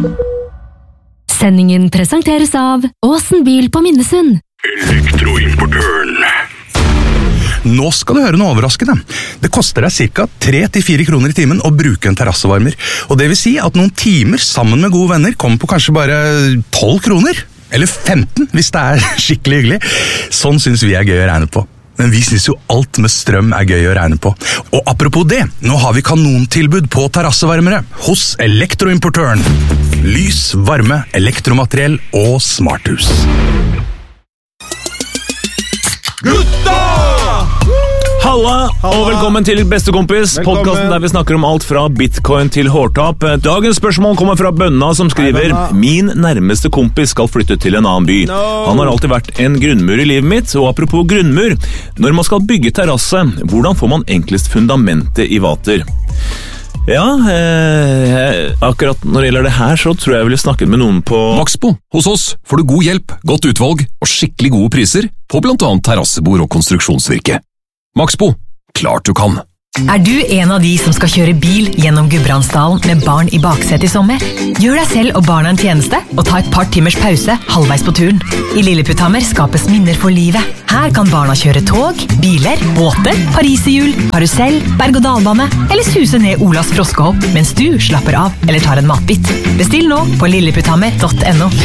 Sendingen presenteres av Åsen bil på Minnesund. Elektroimportøren. Nå skal du høre noe overraskende. Det koster deg ca. 3-4 kroner i timen å bruke en terrassevarmer. Og det vil si at noen timer sammen med gode venner kommer på kanskje bare 12 kroner. Eller 15 hvis det er skikkelig hyggelig. Sånn synes vi er gøy å regne på. Men vi synes jo alt med strøm er gøy å regne på. Og apropos det, nå har vi kanontilbud på terrassevarmere hos Elektroimportøren. Lys, varme, elektromateriell og smarthus. Gutta! Halla, og velkommen til Bestekompis, podcasten der vi snakker om alt fra bitcoin til hårtap. Dagens spørsmål kommer fra Bønna som skriver: Min nærmeste kompis skal flytte til en annen by. Han har alltid vært en grunnmur i livet mitt, og apropos grunnmur, når man skal bygge terrasse, hvordan får man enklest fundamentet i vater? Ja, akkurat når det gjelder det her, så tror jeg ville snakket med noen på Maxbo. Hos oss får du god hjelp, godt utvalg og skikkelig gode priser på blant annet terrassebord og konstruksjonsvirke. Maxbo, klart du kan. Er du en av de som skal kjøre bil gjennom Gudbrandsdalen med barn i baksetet i sommer? Gjør deg selv og barna en tjeneste og ta et par timers pause halvveis på turen. I Lilleputthammer skapes minner for livet. Her kan barna kjøre tog, biler, båter, pariserhjul, karusell, berg-og-dalbane eller suse ned Olas froskehopp mens du slapper av eller tar en matbit. Bestill nå på lilleputthammer.no.